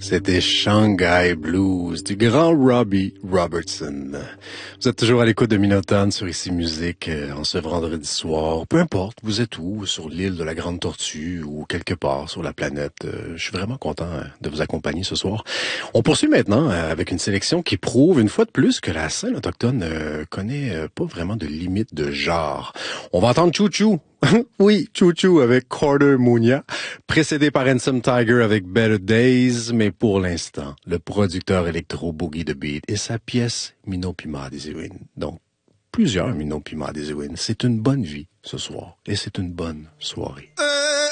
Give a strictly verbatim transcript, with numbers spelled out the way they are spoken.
C'était Shanghai Blues du grand Robbie Robertson. Vous êtes toujours à l'écoute de Minotaure sur Ici Musique euh, en ce vendredi soir. Peu importe, vous êtes où, sur l'île de la Grande Tortue ou quelque part sur la planète. Euh, je suis vraiment content euh, de vous accompagner ce soir. On poursuit maintenant euh, avec une sélection qui prouve une fois de plus que la scène autochtone euh, connaît euh, pas vraiment de limite de genre. On va entendre Chou Chou. Oui, Chou Chou avec Carter Munya, précédé par Handsome Tiger avec Better Days, mais pour l'instant, le producteur électro Boogie the Beat et sa pièce Mino Pima des Ewin. Donc, plusieurs Mino Pima des Ewin. C'est une bonne vie ce soir et c'est une bonne soirée. Euh